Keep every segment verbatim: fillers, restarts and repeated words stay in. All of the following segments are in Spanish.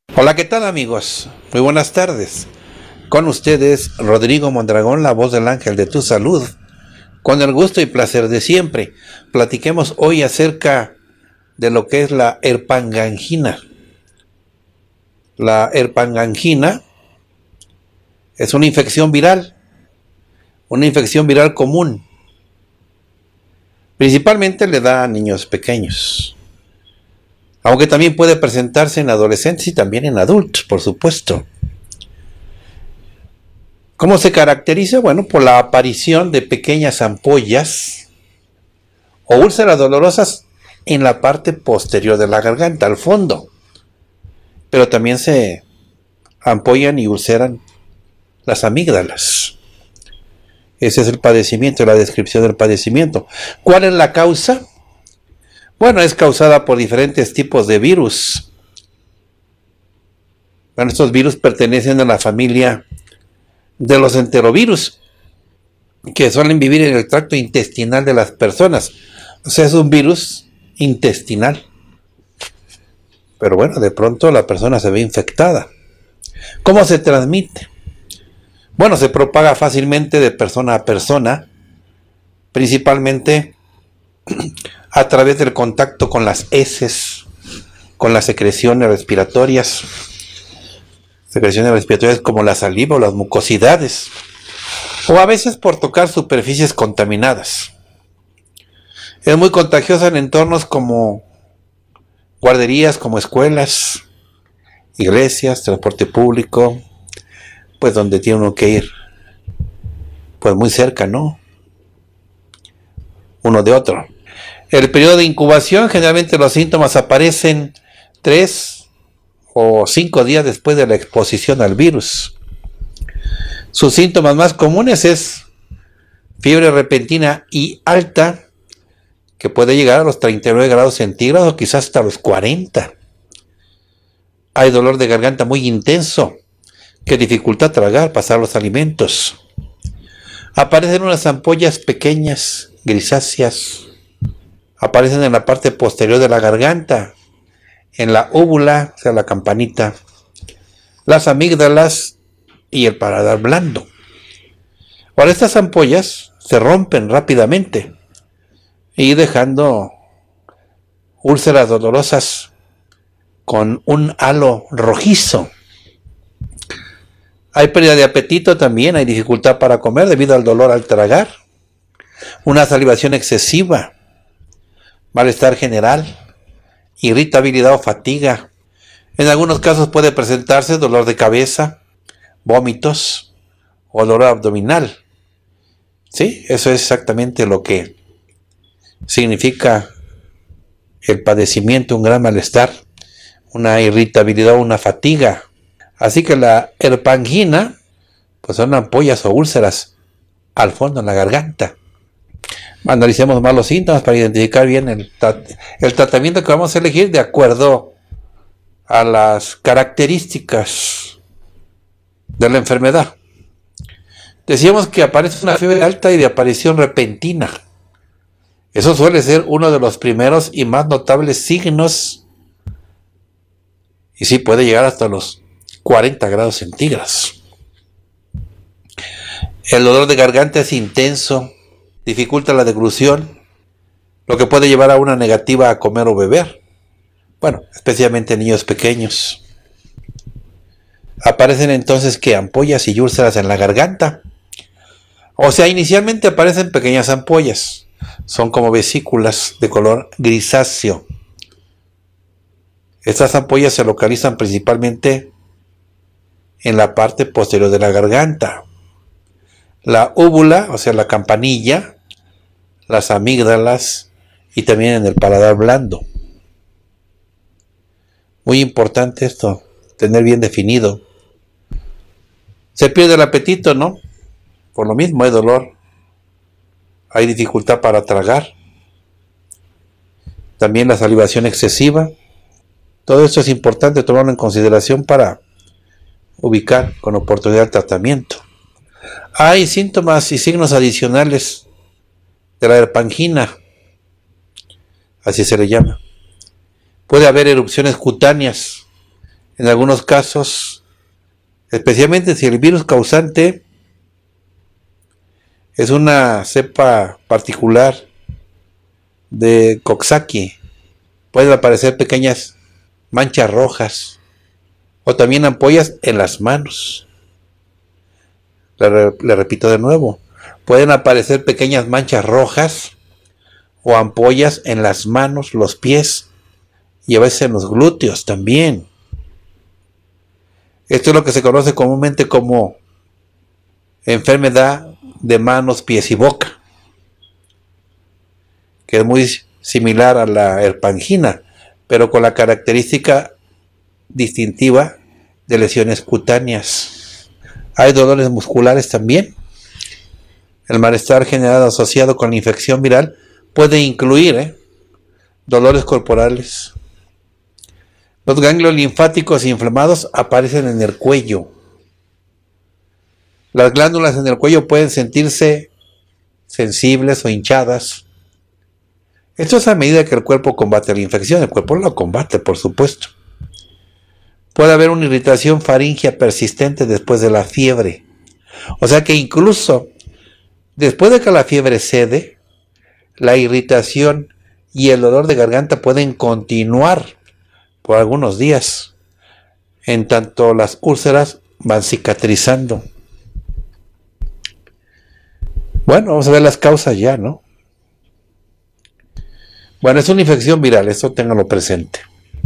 Hola, ¿qué tal amigos? Muy buenas tardes. Con ustedes, Rodrigo Mondragón, la voz del ángel de tu salud. Con el gusto y placer de siempre, platiquemos hoy acerca de lo que es la herpangangina. La herpangangina es una infección viral, una infección viral común. Principalmente le da a niños pequeños, aunque también puede presentarse en adolescentes y también en adultos, por supuesto. ¿Cómo se caracteriza? Bueno, por la aparición de pequeñas ampollas o úlceras dolorosas en la parte posterior de la garganta, al fondo. Pero también se ampollan y ulceran las amígdalas. Ese es el padecimiento, la descripción del padecimiento. ¿Cuál es la causa? Bueno, es causada por diferentes tipos de virus. Bueno, estos virus pertenecen a la familia de los enterovirus, que suelen vivir en el tracto intestinal de las personas. O sea, es un virus intestinal. Pero bueno, de pronto la persona se ve infectada. ¿Cómo se transmite? Bueno, se propaga fácilmente de persona a persona, principalmente a través del contacto con las heces, con las secreciones respiratorias, secreciones respiratorias como la saliva o las mucosidades, o a veces por tocar superficies contaminadas. Es muy contagiosa en entornos como guarderías, como escuelas, iglesias, transporte público, pues donde tiene uno que ir, pues muy cerca, ¿no? Uno de otro. El periodo de incubación, generalmente los síntomas aparecen tres o cinco días después de la exposición al virus. Sus síntomas más comunes es fiebre repentina y alta, que puede llegar a los treinta y nueve grados centígrados o quizás hasta los cuarenta. Hay dolor de garganta muy intenso, que dificulta tragar, pasar los alimentos. Aparecen unas ampollas pequeñas, grisáceas. Aparecen en la parte posterior de la garganta, en la úvula, o sea, la campanita, las amígdalas y el paladar blando. Ahora, estas ampollas se rompen rápidamente y dejando úlceras dolorosas con un halo rojizo. Hay pérdida de apetito también, hay dificultad para comer debido al dolor al tragar, una salivación excesiva, malestar general, irritabilidad o fatiga. En algunos casos puede presentarse dolor de cabeza, vómitos o dolor abdominal. Sí, eso es exactamente lo que significa el padecimiento, un gran malestar, una irritabilidad o una fatiga. Así que la herpangina, pues son ampollas o úlceras al fondo en la garganta. Analicemos más los síntomas para identificar bien el, el tratamiento que vamos a elegir de acuerdo a las características de la enfermedad. Decíamos que aparece una fiebre alta y de aparición repentina. Eso suele ser uno de los primeros y más notables signos, y sí puede llegar hasta los cuarenta grados centígrados. El dolor de garganta es intenso, dificulta la deglución, lo que puede llevar a una negativa a comer o beber. Bueno, especialmente en niños pequeños. Aparecen entonces que ampollas y úlceras en la garganta. O sea, inicialmente aparecen pequeñas ampollas. Son como vesículas de color grisáceo. Estas ampollas se localizan principalmente en la parte posterior de la garganta. La úvula, o sea, la campanilla, las amígdalas y también en el paladar blando. Muy importante esto, tener bien definido. Se pierde el apetito, ¿no? Por lo mismo hay dolor. Hay dificultad para tragar. También la salivación excesiva. Todo esto es importante tomarlo en consideración para ubicar con oportunidad el tratamiento. Hay síntomas y signos adicionales de la herpangina, así se le llama. Puede haber erupciones cutáneas En algunos casos, especialmente si el virus causante es una cepa particular de Coxsackie, pueden aparecer pequeñas manchas rojas o también ampollas en las manos. Le, le repito de nuevo, pueden aparecer pequeñas manchas rojas o ampollas en las manos, los pies y a veces en los glúteos también. Esto es lo que se conoce comúnmente como enfermedad de manos, pies y boca, que es muy similar a la herpangina, pero con la característica distintiva de lesiones cutáneas. Hay dolores musculares también. El malestar generado asociado con la infección viral puede incluir ¿eh? dolores corporales. Los ganglios linfáticos inflamados aparecen en el cuello. Las glándulas en el cuello pueden sentirse sensibles o hinchadas. Esto es a medida que el cuerpo combate la infección. El cuerpo lo combate, por supuesto. Puede haber una irritación faríngea persistente después de la fiebre. O sea que incluso después de que la fiebre cede, la irritación y el dolor de garganta pueden continuar por algunos días, en tanto las úlceras van cicatrizando. Bueno, vamos a ver las causas ya, ¿no? Bueno, es una infección viral, eso ténganlo presente.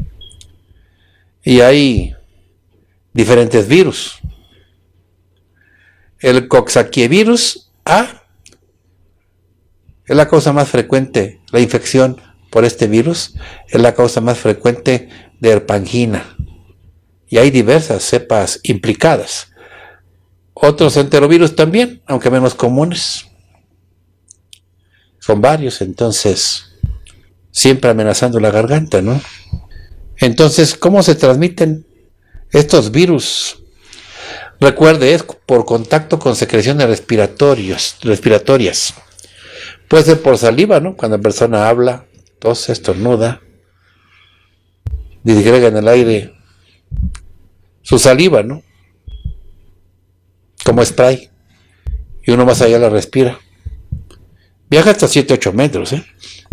Y hay diferentes virus. El Coxsackievirus A es la causa más frecuente, la infección por este virus es la causa más frecuente de herpangina. Y hay diversas cepas implicadas. Otros enterovirus también, aunque menos comunes. Son varios, entonces, siempre amenazando la garganta, ¿no? Entonces, ¿cómo se transmiten estos virus? Recuerde, es por contacto con secreciones respiratorios, respiratorias. Puede ser por saliva, ¿no? Cuando la persona habla, tose, estornuda, disgrega en el aire su saliva, ¿no? Como spray. Y uno más allá la respira. Viaja hasta siete a ocho metros, ¿eh?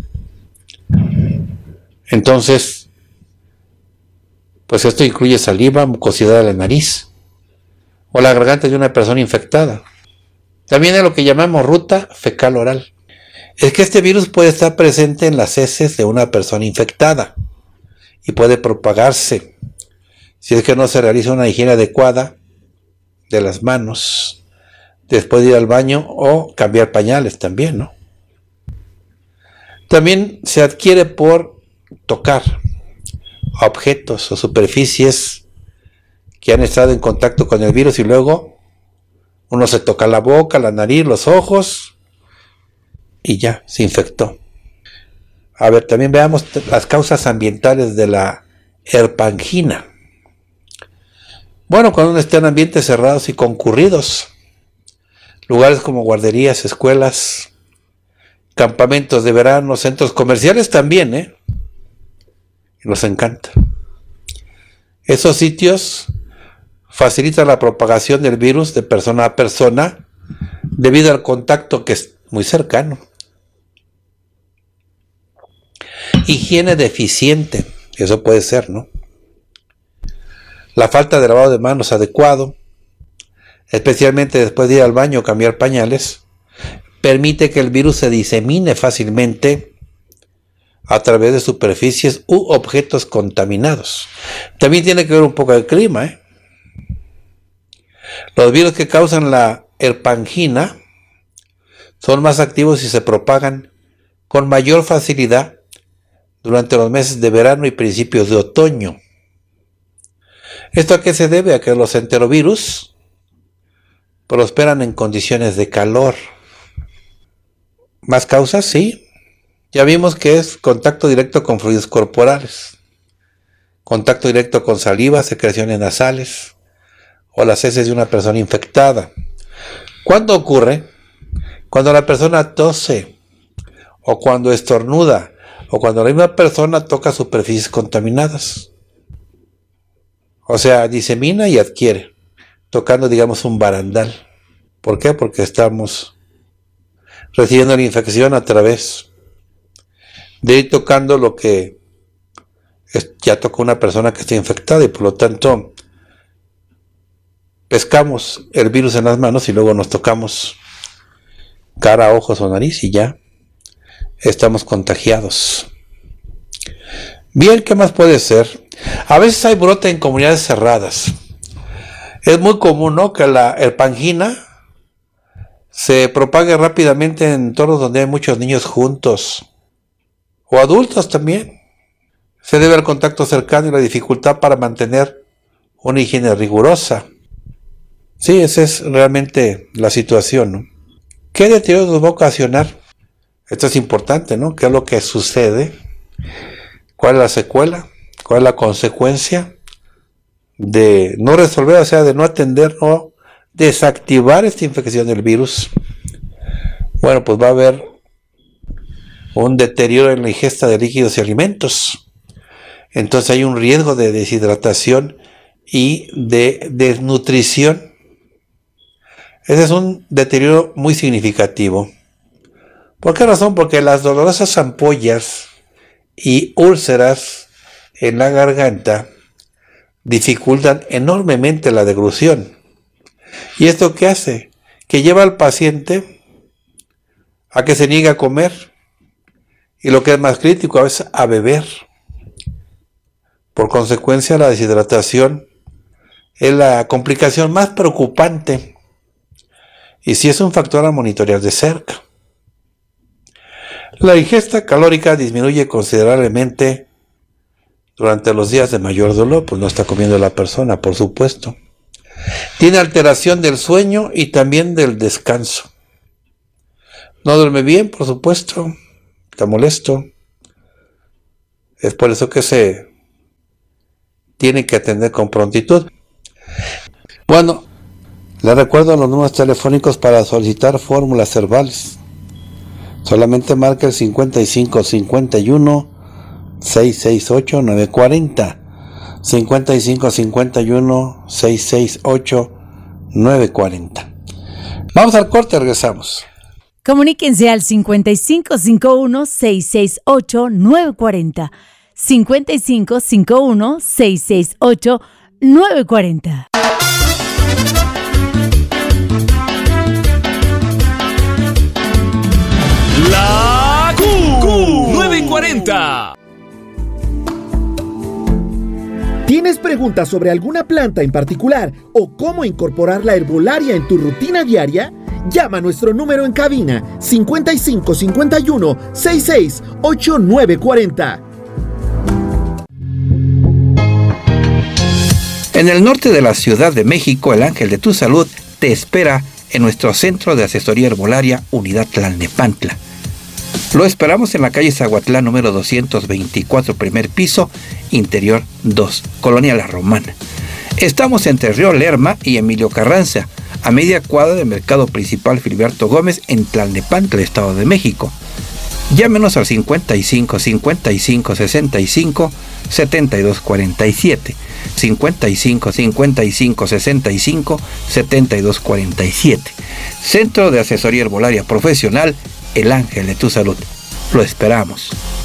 Entonces, pues esto incluye saliva, mucosidad de la nariz o la garganta de una persona infectada. También es lo que llamamos ruta fecal oral. Es que este virus puede estar presente en las heces de una persona infectada y puede propagarse si es que no se realiza una higiene adecuada de las manos después de ir al baño o cambiar pañales también, ¿no? También se adquiere por tocar a objetos o superficies que han estado en contacto con el virus y luego uno se toca la boca, la nariz, los ojos y ya, se infectó. A ver, también veamos las causas ambientales de la herpangina. Bueno, cuando uno está en ambientes cerrados y concurridos, lugares como guarderías, escuelas, campamentos de verano, centros comerciales también, ¿eh? Nos encanta. Esos sitios facilitan la propagación del virus de persona a persona debido al contacto que es muy cercano. Higiene deficiente, eso puede ser, ¿no? La falta de lavado de manos adecuado, especialmente después de ir al baño o cambiar pañales, permite que el virus se disemine fácilmente a través de superficies u objetos contaminados. También tiene que ver un poco el clima, ¿eh? Los virus que causan la herpangina son más activos y se propagan con mayor facilidad durante los meses de verano y principios de otoño. ¿Esto a qué se debe? A que los enterovirus prosperan en condiciones de calor. ¿Más causas? Sí. Ya vimos que es contacto directo con fluidos corporales, contacto directo con saliva, secreciones nasales o las heces de una persona infectada. ¿Cuándo ocurre? Cuando la persona tose o cuando estornuda o cuando la misma persona toca superficies contaminadas. O sea, disemina y adquiere, tocando, digamos, un barandal. ¿Por qué? Porque estamos recibiendo la infección a través de ir tocando lo que es, ya tocó una persona que está infectada, y por lo tanto pescamos el virus en las manos y luego nos tocamos cara, ojos o nariz y ya estamos contagiados. Bien, ¿qué más puede ser? A veces hay brote en comunidades cerradas. Es muy común, ¿no?, que la el pangina se propague rápidamente en entornos donde hay muchos niños juntos, o adultos también. Se debe al contacto cercano y la dificultad para mantener una higiene rigurosa. Sí, esa es realmente la situación, ¿no? ¿Qué deterioro nos va a ocasionar? Esto es importante, ¿no? ¿Qué es lo que sucede? ¿Cuál es la secuela? ¿Cuál es la consecuencia de no resolver, o sea, de no atender, no desactivar esta infección del virus? Bueno, pues va a haber un deterioro en la ingesta de líquidos y alimentos. Entonces hay un riesgo de deshidratación y de desnutrición. Ese es un deterioro muy significativo. ¿Por qué razón? Porque las dolorosas ampollas y úlceras en la garganta dificultan enormemente la deglución. ¿Y esto qué hace? Que lleva al paciente a que se niegue a comer, y lo que es más crítico, a veces a beber. Por consecuencia, la deshidratación es la complicación más preocupante, y sí es un factor a monitorear de cerca. La ingesta calórica disminuye considerablemente durante los días de mayor dolor, pues no está comiendo la persona, por supuesto. Tiene alteración del sueño y también del descanso. No duerme bien, por supuesto, está molesto. Es por eso que se tiene que atender con prontitud. Bueno, le recuerdo los números telefónicos para solicitar fórmulas herbales. Solamente marca el cincuenta y cinco cincuenta y uno seiscientos sesenta y ocho nueve cuarenta. cincuenta y cinco cincuenta y uno seiscientos sesenta y ocho nueve cuarenta. Vamos al corte, regresamos. Comuníquense al cincuenta y cinco cincuenta y uno seiscientos sesenta y ocho nueve cuarenta. cincuenta y cinco cincuenta y uno seiscientos sesenta y ocho nueve cuarenta. La Q nueve cuarenta. ¿Tienes preguntas sobre alguna planta en particular o cómo incorporar la herbolaria en tu rutina diaria? Llama a nuestro número en cabina cincuenta y cinco cincuenta y uno sesenta y seis ochenta y nueve cuarenta. En el norte de la Ciudad de México, el Ángel de tu Salud te espera en nuestro Centro de Asesoría Herbolaria Unidad Tlalnepantla. Lo esperamos en la calle Zaguatlán número doscientos veinticuatro, primer piso, interior dos, Colonia La Romana. Estamos entre Río Lerma y Emilio Carranza, a media cuadra del Mercado Principal Filiberto Gómez en Tlalnepantla, Estado de México. Llámenos al cincuenta y cinco cincuenta y cinco sesenta y cinco setenta y dos cuarenta y siete, cincuenta y cinco cincuenta y cinco sesenta y cinco setenta y dos cuarenta y siete. Centro de Asesoría Herbolaria Profesional, El Ángel de tu Salud. Lo esperamos.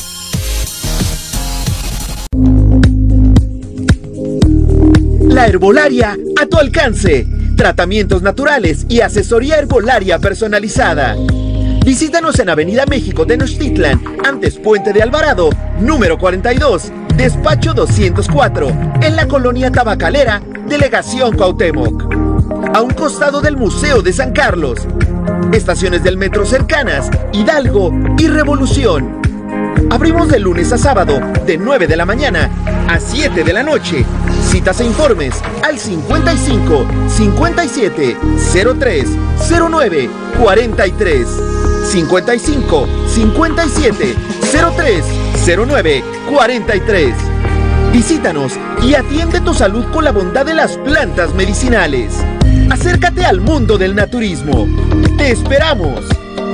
La herbolaria a tu alcance. Tratamientos naturales y asesoría herbolaria personalizada. Visítanos en Avenida México Tenochtitlan, antes Puente de Alvarado, número cuarenta y dos, despacho doscientos cuatro, en la colonia Tabacalera, Delegación Cuauhtémoc. A un costado del Museo de San Carlos. Estaciones del metro cercanas, Hidalgo y Revolución. Abrimos de lunes a sábado, de nueve de la mañana a siete de la noche. Citas e informes al cincuenta y cinco cincuenta y siete cero tres cero nueve cuarenta y tres. cincuenta y cinco cincuenta y siete cero tres cero nueve cuarenta y tres. Visítanos y atiende tu salud con la bondad de las plantas medicinales. Acércate al mundo del naturismo. ¡Te esperamos!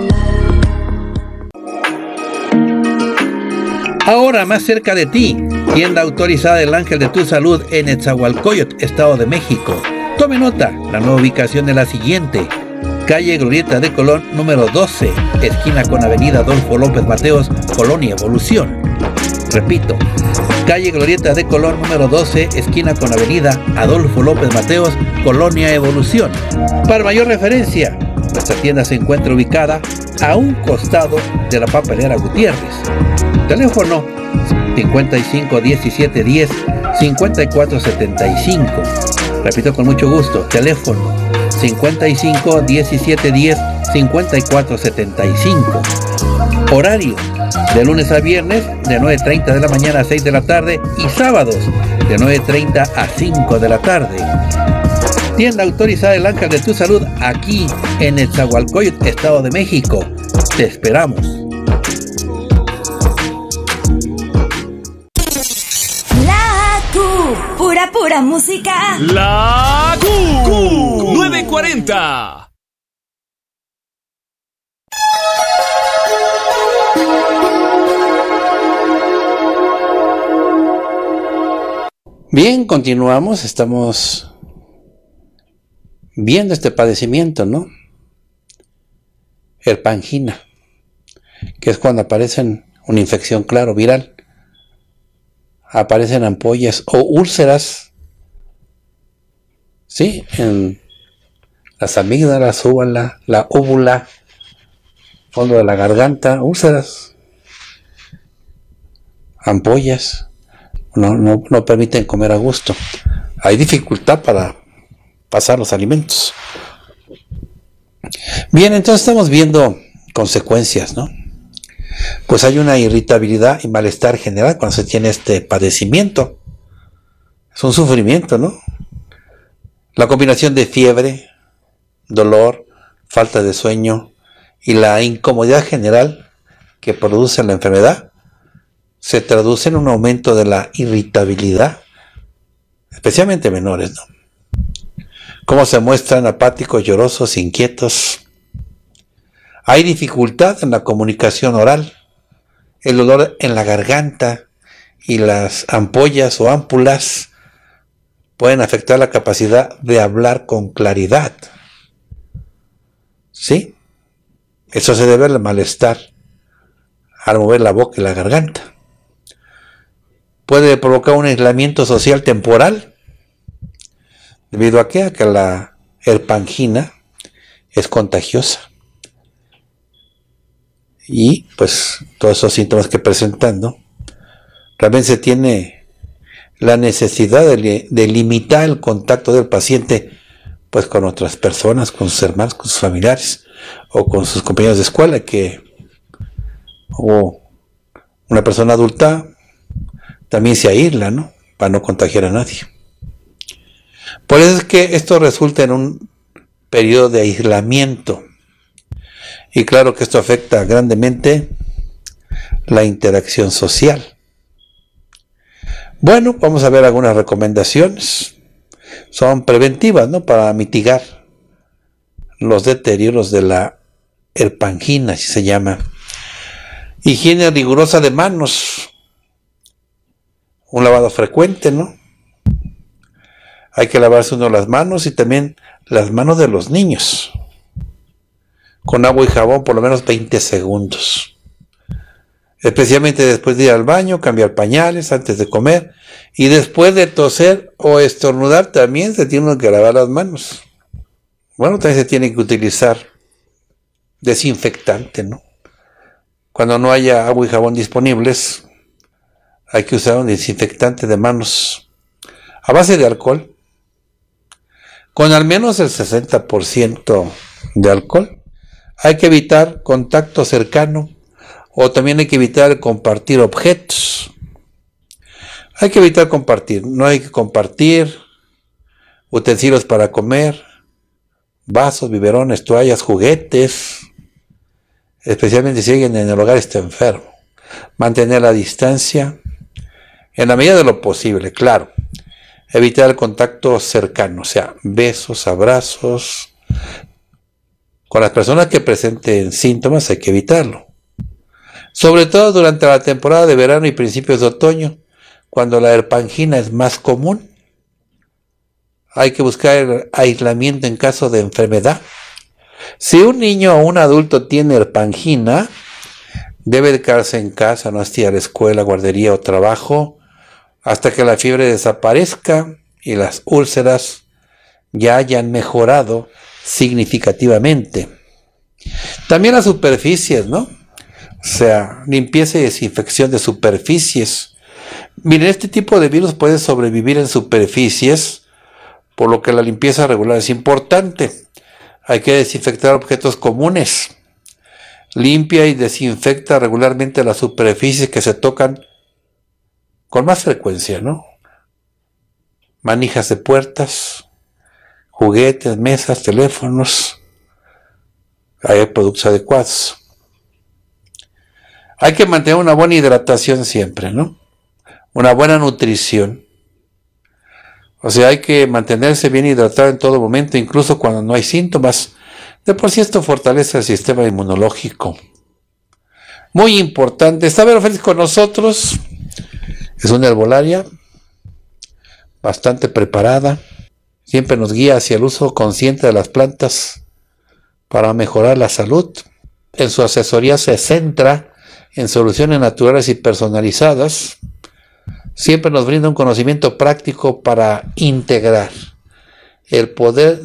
Ahora más cerca de ti, Tienda autorizada del Ángel de tu Salud en Nezahualcóyotl, Estado de México. Tome nota, la nueva ubicación es la siguiente: calle Glorieta de Colón número doce, esquina con avenida Adolfo López Mateos, Colonia Evolución. Repito, calle Glorieta de Colón número doce, esquina con avenida Adolfo López Mateos, Colonia Evolución. Para mayor referencia, nuestra tienda se encuentra ubicada a un costado de la papelera Gutiérrez. Teléfono cincuenta y cinco diecisiete diez cincuenta y cuatro setenta y cinco. Repito con mucho gusto, teléfono cincuenta y cinco diecisiete diez cincuenta y cuatro setenta y cinco. Horario de lunes a viernes de nueve treinta de la mañana a seis de la tarde y sábados de nueve treinta a cinco de la tarde. Tienda autorizada El Ángel de tu Salud aquí en Nezahualcóyotl, Estado de México. Te esperamos. La Q, pura pura música. La Q, nueve cuarenta. Bien, continuamos, estamos viendo este padecimiento, ¿no? Herpangina, que es cuando aparecen una infección, claro, viral. Aparecen ampollas o úlceras, ¿sí? En las amígdalas, úvula, la úvula, fondo de la garganta, úlceras, ampollas. No, no, no permiten comer a gusto. Hay dificultad para pasar los alimentos. Bien, entonces estamos viendo consecuencias, ¿no? Pues hay una irritabilidad y malestar general cuando se tiene este padecimiento. Es un sufrimiento, ¿no? La combinación de fiebre, dolor, falta de sueño y la incomodidad general que produce la enfermedad se traduce en un aumento de la irritabilidad, especialmente menores, ¿no? Cómo se muestran apáticos, llorosos, inquietos. Hay dificultad en la comunicación oral, el dolor en la garganta y las ampollas o ámpulas pueden afectar la capacidad de hablar con claridad. ¿Sí? Eso se debe al malestar al mover la boca y la garganta. Puede provocar un aislamiento social temporal, debido a que, a que la herpangina es contagiosa. Y pues todos esos síntomas que presentando, también se tiene la necesidad de, de limitar el contacto del paciente pues con otras personas, con sus hermanos, con sus familiares o con sus compañeros de escuela, que o una persona adulta también se aísla, ¿no? Para no contagiar a nadie. Por eso es que esto resulta en un periodo de aislamiento. Y claro que esto afecta grandemente la interacción social. Bueno, vamos a ver algunas recomendaciones. Son preventivas, ¿no? Para mitigar los deterioros de la herpangina, así se llama. Higiene rigurosa de manos. Un lavado frecuente, ¿no? Hay que lavarse uno las manos y también las manos de los niños. Con agua y jabón por lo menos veinte segundos. Especialmente después de ir al baño, cambiar pañales antes de comer. Y después de toser o estornudar también se tiene que lavar las manos. Bueno, también se tiene que utilizar desinfectante, ¿no? Cuando no haya agua y jabón disponibles, hay que usar un desinfectante de manos a base de alcohol, con al menos el sesenta por ciento de alcohol. Hay que evitar contacto cercano, o también hay que evitar compartir objetos. Hay que evitar compartir, no hay que compartir utensilios para comer, vasos, biberones, toallas, juguetes, especialmente si alguien en el hogar está enfermo. Mantener la distancia, en la medida de lo posible, claro. Evitar el contacto cercano, o sea, besos, abrazos. Con las personas que presenten síntomas hay que evitarlo. Sobre todo durante la temporada de verano y principios de otoño, cuando la herpangina es más común. Hay que buscar aislamiento en caso de enfermedad. Si un niño o un adulto tiene herpangina, debe quedarse en casa, no asistir a la escuela, guardería o trabajo, hasta que la fiebre desaparezca y las úlceras ya hayan mejorado significativamente. También las superficies, ¿no? O sea, limpieza y desinfección de superficies. Miren, este tipo de virus puede sobrevivir en superficies, por lo que la limpieza regular es importante. Hay que desinfectar objetos comunes. Limpia y desinfecta regularmente las superficies que se tocan con más frecuencia, ¿no? Manijas de puertas, juguetes, mesas, teléfonos. Hay productos adecuados. Hay que mantener una buena hidratación siempre, ¿no? Una buena nutrición. O sea, hay que mantenerse bien hidratado en todo momento, incluso cuando no hay síntomas. De por sí esto fortalece el sistema inmunológico. Muy importante. Está Vero Félix con nosotros. Es una herbolaria bastante preparada. Siempre nos guía hacia el uso consciente de las plantas para mejorar la salud. En su asesoría se centra en soluciones naturales y personalizadas. Siempre nos brinda un conocimiento práctico para integrar el poder